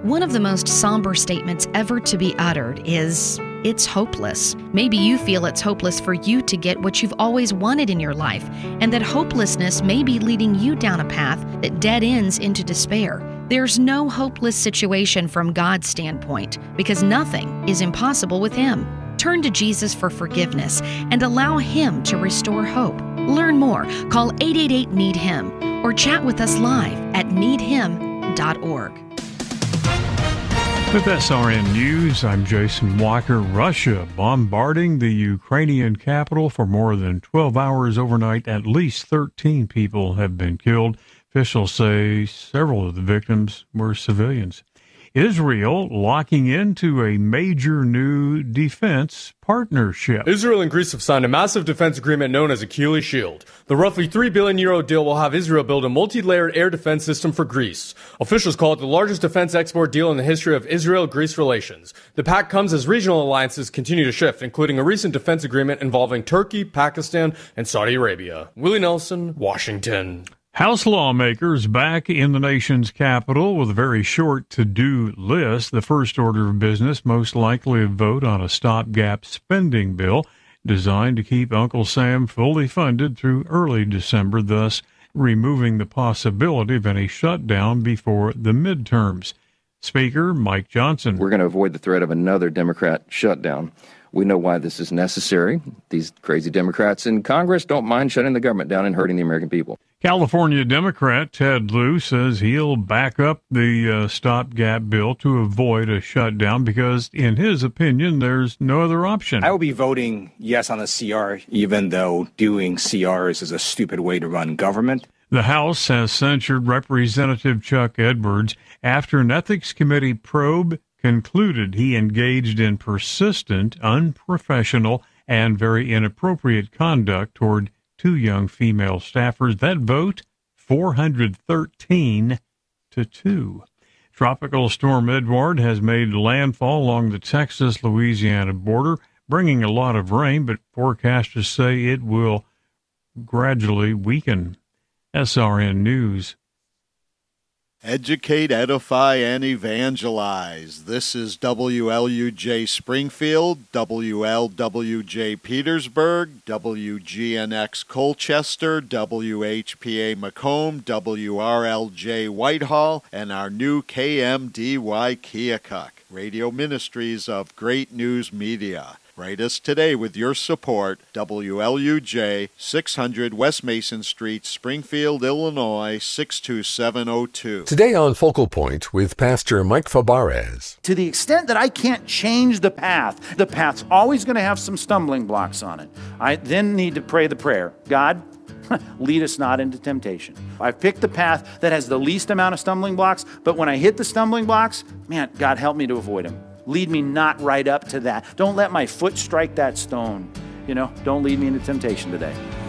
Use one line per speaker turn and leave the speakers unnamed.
One of the most somber statements ever to be uttered is, "It's hopeless." Maybe you feel it's hopeless for you to get what you've always wanted in your life, and that hopelessness may be leading you down a path that dead ends into despair. There's no hopeless situation from God's standpoint, because nothing is impossible with Him. Turn to Jesus for forgiveness and allow Him to restore hope. Learn more. Call 888-NEED-HIM or chat with us live at needhim.org.
With SRN News, I'm Jason Walker. Russia bombarding the Ukrainian capital for more than 12 hours overnight. At least 13 people have been killed. Officials say several of the victims were civilians. Israel locking into a major new defense partnership.
Israel and Greece have signed a massive defense agreement known as Achilles Shield. The roughly €3 billion deal will have Israel build a multi-layered air defense system for Greece. Officials call it the largest defense export deal in the history of Israel-Greece relations. The pact comes as regional alliances continue to shift, including a recent defense agreement involving Turkey, Pakistan, and Saudi Arabia. Willie Nelson, Washington.
House lawmakers back in the nation's capital with a very short to-do list. The first order of business most likely a vote on a stopgap spending bill designed to keep Uncle Sam fully funded through early December, thus removing the possibility of any shutdown before the midterms. Speaker Mike Johnson.
We're going to avoid the threat of another Democrat shutdown. We know why this is necessary. These crazy Democrats in Congress don't mind shutting the government down and hurting the American people.
California Democrat Ted Lieu says he'll back up the stopgap bill to avoid a shutdown because, in his opinion, there's no other option.
I will be voting yes on the CR, even though doing CRs is a stupid way to run government.
The House has censured Representative Chuck Edwards after an ethics committee probe concluded he engaged in persistent, unprofessional, and very inappropriate conduct toward two young female staffers. That vote, 413-2. Tropical Storm Edward has made landfall along the Texas-Louisiana border, bringing a lot of rain, but forecasters say it will gradually weaken. SRN News.
Educate, edify, and evangelize. This is WLUJ Springfield, WLWJ Petersburg, WGNX Colchester, WHPA Macomb, WRLJ Whitehall, and our new KMDY Keokuk. Radio Ministries of Great News Media. Write us today with your support. WLUJ, 600 West Mason Street, Springfield, Illinois, 62702.
Today on Focal Point with Pastor Mike Fabarez.
To the extent that I can't change the path's always going to have some stumbling blocks on it. I then need to pray the prayer, God, lead us not into temptation. I've picked the path that has the least amount of stumbling blocks, but when I hit the stumbling blocks, man, God, help me to avoid them. Lead me not right up to that. Don't let my foot strike that stone. Don't lead me into temptation today.